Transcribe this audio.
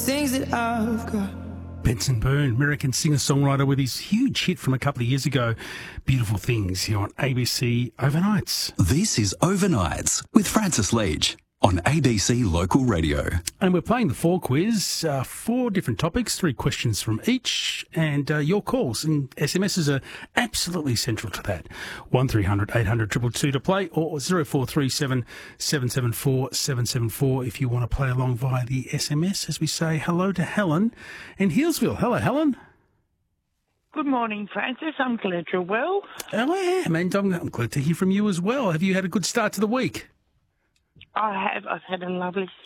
things that I've got. Benson Boone, American singer-songwriter with his huge hit from a couple of years ago, Beautiful Things, here on ABC Overnights. This is Overnights with Francis Leach on ABC Local Radio. And we're playing the 4 quiz, 4 different topics, 3 questions from each, and your calls and SMSs are absolutely central to that. 1300 800 222 to play, or 0437 774 774 if you want to play along via the SMS, as we say hello to Helen in Healesville. Hello, Helen. Good morning, Francis. I'm glad you're well. Oh, I am, and I'm glad to hear from you as well. Have you had a good start to the week? I have. I've had a lovely